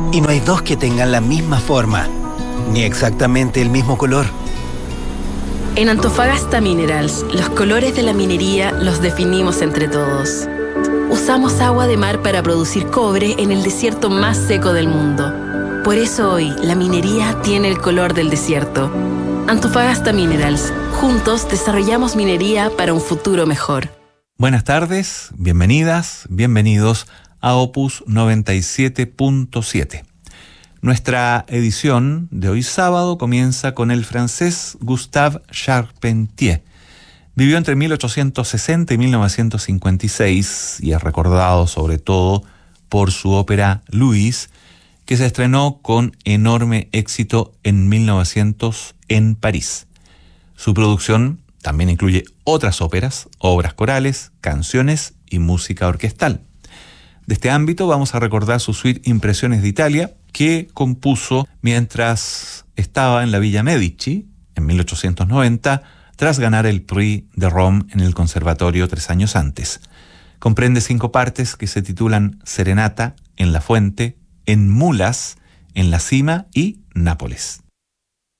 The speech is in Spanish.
Y no hay dos que tengan la misma forma, ni exactamente el mismo color. En Antofagasta Minerals, los colores de la minería los definimos entre todos. Usamos agua de mar para producir cobre en el desierto más seco del mundo. Por eso hoy, la minería tiene el color del desierto. Antofagasta Minerals. Juntos desarrollamos minería para un futuro mejor. Buenas tardes, bienvenidas, bienvenidos a Opus 97.7. Nuestra edición de hoy sábado comienza con el francés Gustave Charpentier. Vivió entre 1860 y 1956 y es recordado sobre todo por su ópera Louise, que se estrenó con enorme éxito en 1900 en París. Su producción también incluye otras óperas, obras corales, canciones y música orquestal. De este ámbito vamos a recordar su suite Impresiones de Italia, que compuso mientras estaba en la Villa Medici, en 1890, tras ganar el Prix de Rome en el Conservatorio 3 años antes. Comprende 5 partes que se titulan Serenata, En la Fuente, En Mulas, En la Cima y Nápoles.